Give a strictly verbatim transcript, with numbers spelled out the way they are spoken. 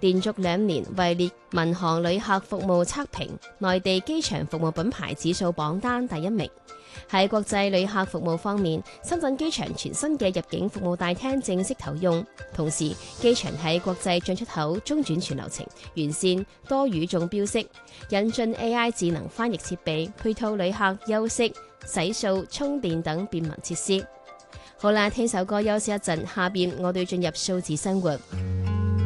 連續兩年位列民航旅客服務測評內地機場服務品牌指數榜單第一名。喺國際旅客服務方面，深圳機場全新嘅入境服務大廳正式投用，同時機場喺國際進出口中轉全流程完善多語種標識，引進 A I 智能翻譯設備，配套旅客休息、洗漱、充電等便民設施。好啦，聽首歌休息一陣，下邊我哋進入數字生活。